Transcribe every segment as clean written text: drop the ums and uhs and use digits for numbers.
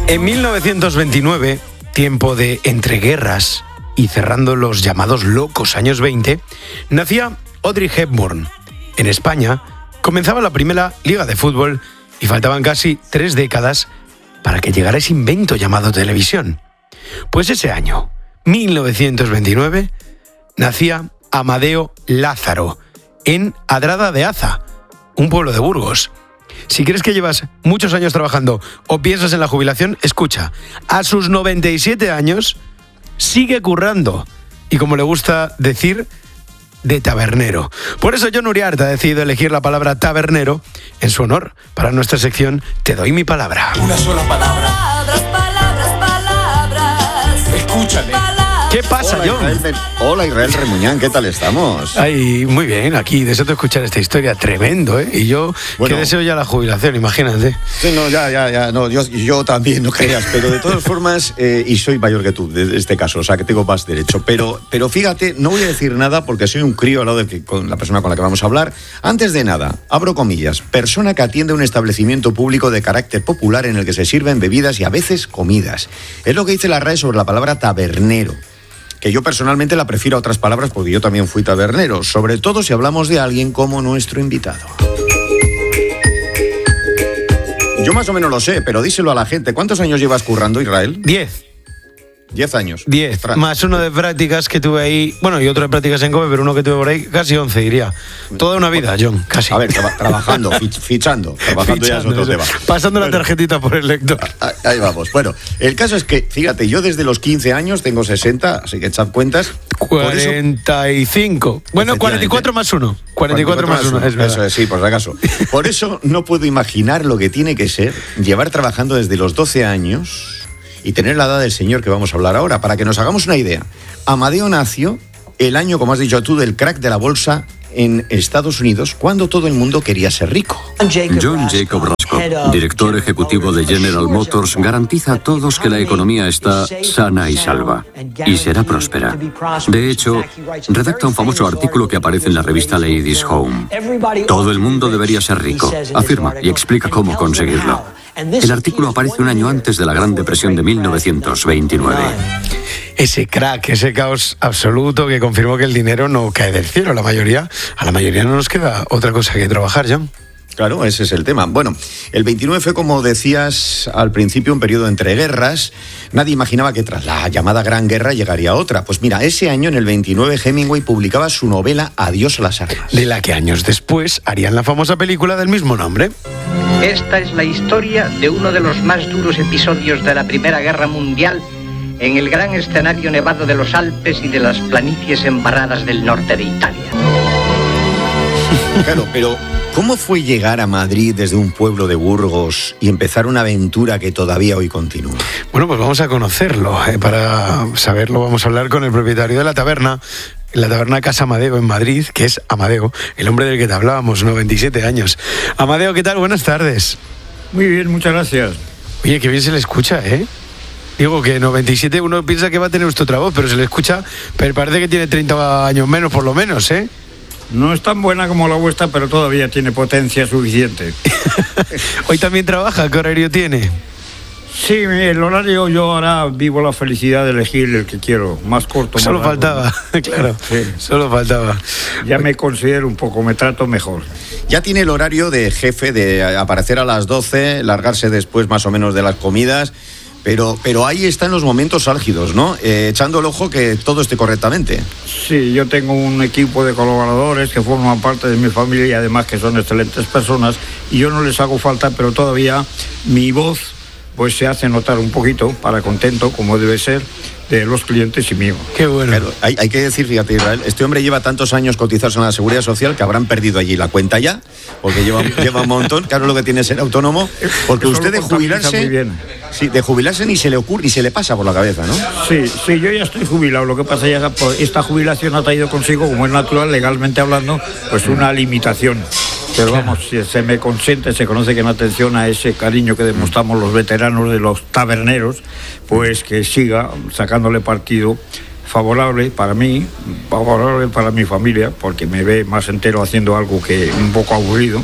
En 1929, tiempo de entreguerras y cerrando los llamados locos años 20, nacía Audrey Hepburn. En España comenzaba la primera liga de fútbol y faltaban casi 3 décadas para que llegara ese invento llamado televisión. Pues ese año, 1929, nacía Amadeo Lázaro en Adrada de Aza, un pueblo de Burgos. Si crees que llevas muchos años trabajando o piensas en la jubilación, escucha, a sus 97 años sigue currando y, como le gusta decir, de tabernero. Por eso Jon Uriarte ha decidido elegir la palabra tabernero en su honor. Para nuestra sección Te doy mi palabra. Una sola palabra. Palabras. Escúchame. ¿Qué pasa, Jon? Hola, Israel Remuñán, ¿qué tal estamos? Ay, muy bien, aquí deseo de escuchar esta historia, tremendo, ¿eh? Y yo, que deseo ya la jubilación, imagínate. Sí, no, ya, no, yo también, no creas, pero de todas formas, y soy mayor que tú, en este caso, o sea, que tengo más derecho, pero fíjate, no voy a decir nada porque soy un crío al lado con la persona con la que vamos a hablar. Antes de nada, abro comillas, persona que atiende un establecimiento público de carácter popular en el que se sirven bebidas y a veces comidas. Es lo que dice la RAE sobre la palabra tabernero, que yo personalmente la prefiero a otras palabras porque yo también fui tabernero, sobre todo si hablamos de alguien como nuestro invitado. Yo más o menos lo sé, pero díselo a la gente. ¿Cuántos años llevas currando, Israel? 10. 10 años. 10, más uno de prácticas que tuve ahí, bueno, y otro de prácticas en COPE, pero uno que tuve por ahí, casi 11, diría. Toda una vida, Jon, casi. A ver, trabajando, fichando. Trabajando ya es otro tema. Pasando la tarjetita por el lector. Ahí vamos. Bueno, el caso es que, fíjate, yo desde los 15 años tengo 60, así que echad cuentas. 45. Bueno, 44 más 1. 44 más 1, es verdad. Eso es, sí, por si acaso. Por eso no puedo imaginar lo que tiene que ser llevar trabajando desde los 12 años y tener la edad del señor que vamos a hablar ahora. Para que nos hagamos una idea, Amadeo nació el año, como has dicho tú, del crack de la bolsa en Estados Unidos, cuando todo el mundo quería ser rico. John Jacob Roscoe, director ejecutivo de General Motors, garantiza a todos que la economía está sana y salva, y será próspera. De hecho, redacta un famoso artículo que aparece en la revista Ladies Home. Todo el mundo debería ser rico, afirma, y explica cómo conseguirlo. El artículo aparece un año antes de la Gran Depresión de 1929. Ese crack, ese caos absoluto que confirmó que el dinero no cae del cielo. A la mayoría no nos queda otra cosa que trabajar, Jon. Claro, ese es el tema. Bueno, el 29 fue, como decías al principio, un periodo entre guerras. Nadie imaginaba que tras la llamada Gran Guerra llegaría otra. Pues mira, ese año, en el 29, Hemingway publicaba su novela Adiós a las armas, de la que años después harían la famosa película del mismo nombre. Esta es la historia de uno de los más duros episodios de la Primera Guerra Mundial en el gran escenario nevado de los Alpes y de las planicies embarradas del norte de Italia. Claro, pero ¿cómo fue llegar a Madrid desde un pueblo de Burgos y empezar una aventura que todavía hoy continúa? Bueno, pues vamos a conocerlo. Para saberlo vamos a hablar con el propietario de la taberna Casa Amadeo en Madrid, que es Amadeo, el hombre del que te hablábamos, 97 años. Amadeo, ¿qué tal? Buenas tardes. Muy bien, muchas gracias. Oye, qué bien se le escucha, ¿eh? Digo que 97 uno piensa que va a tener usted otra voz, pero se le escucha, pero parece que tiene 30 años menos, por lo menos, ¿eh? No es tan buena como la vuestra, pero todavía tiene potencia suficiente. ¿Hoy también trabaja? ¿Qué horario tiene? Sí, el horario, yo ahora vivo la felicidad de elegir el que quiero, más corto, más solo largo. Faltaba, claro, sí. Solo faltaba. Ya me considero un poco, me trato mejor. Ya tiene el horario de jefe de aparecer a las 12, largarse después más o menos de las comidas, pero ahí están los momentos álgidos, ¿no? Echando el ojo que todo esté correctamente. Sí, yo tengo un equipo de colaboradores que forman parte de mi familia y además que son excelentes personas y yo no les hago falta, pero todavía mi voz pues se hace notar un poquito para contento, como debe ser, de los clientes y mío. Qué bueno. Claro, hay que decir, fíjate, Israel, este hombre lleva tantos años cotizados en la Seguridad Social que habrán perdido allí la cuenta ya, porque lleva un montón. Claro, lo que tiene es ser autónomo, porque eso usted de jubilarse ni se le ocurre, ni se le pasa por la cabeza, ¿no? Sí, yo ya estoy jubilado. Lo que pasa es que esta jubilación ha traído consigo, como es natural, legalmente hablando, pues una limitación. Pero vamos, si se me consiente, se conoce que en atención a ese cariño que demostramos los veteranos de los taberneros, pues que siga sacándole partido favorable para mí, favorable para mi familia, porque me ve más entero haciendo algo que un poco aburrido.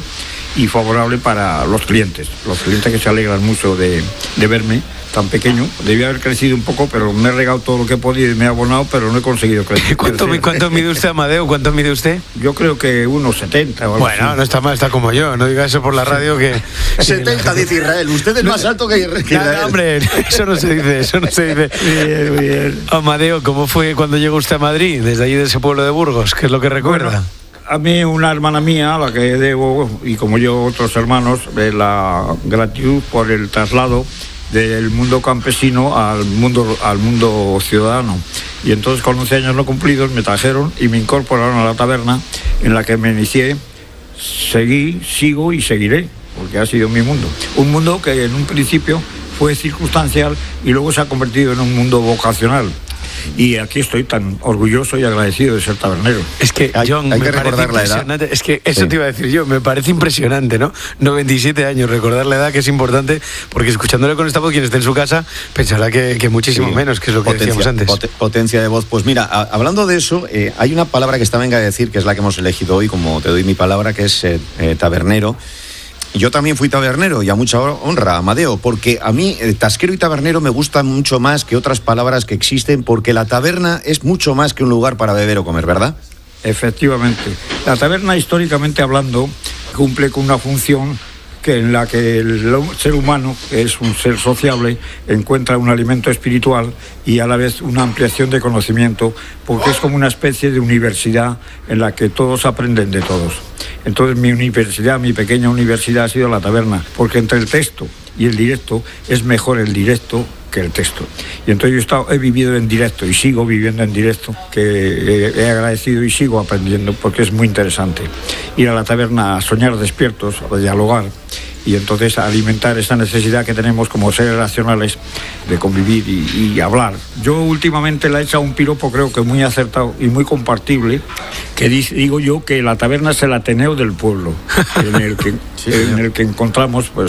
y favorable para los clientes que se alegran mucho de verme tan pequeño. Debía haber crecido un poco, pero me he regado todo lo que he podido y me he abonado, pero no he conseguido crecer. ¿Cuánto mide usted, Amadeo? ¿Cuánto mide usted? Yo creo que unos 70 o algo Bueno, así. No está mal, está como yo. No diga eso por la radio que... 70, dice Israel. Usted es más alto que Israel. No, hombre, eso no se dice. Bien. Amadeo, ¿cómo fue cuando llegó usted a Madrid, desde allí de ese pueblo de Burgos? ¿Qué es lo que recuerda? Bueno, a mí una hermana mía, a la que debo, y como yo otros hermanos, la gratitud por el traslado del mundo campesino al mundo ciudadano. Y entonces con 11 años no cumplidos me trajeron y me incorporaron a la taberna en la que me inicié. Seguí, sigo y seguiré, porque ha sido mi mundo. Un mundo que en un principio fue circunstancial y luego se ha convertido en un mundo vocacional. Y aquí estoy tan orgulloso y agradecido de ser tabernero. Es que, John, hay me que parece recordar la edad. impresionante. Es que eso Sí. te iba a decir yo, me parece impresionante, ¿no? 97 años, recordar la edad, que es importante, porque escuchándole con esta voz, quien esté en su casa, pensará que muchísimo Sí. menos, que es lo que decíamos antes. Potencia de voz. Pues mira, hablando de eso, hay una palabra que está venga a decir, que es la que hemos elegido hoy, como te doy mi palabra, que es tabernero. Yo también fui tabernero y a mucha honra, Amadeo, porque a mí tasquero y tabernero me gustan mucho más que otras palabras que existen, porque la taberna es mucho más que un lugar para beber o comer, ¿verdad? Efectivamente. La taberna, históricamente hablando, cumple con una función en la que el ser humano, que es un ser sociable, encuentra un alimento espiritual y a la vez una ampliación de conocimiento, porque es como una especie de universidad en la que todos aprenden de todos. Entonces mi universidad, mi pequeña universidad, ha sido la taberna, porque entre el texto y el directo es mejor el directo que el texto. Y entonces yo he vivido en directo y sigo viviendo en directo, que he agradecido y sigo aprendiendo porque es muy interesante. Ir a la taberna a soñar despiertos, a dialogar y entonces a alimentar esa necesidad que tenemos como seres racionales de convivir y hablar. Yo últimamente le he echado un piropo, creo que muy acertado y muy compartible, que digo yo que la taberna es el Ateneo del pueblo, en el que encontramos pues